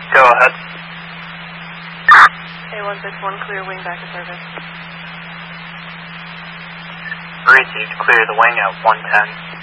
Go ahead. A161, clear wing back to service. Received, clear the wing at 110.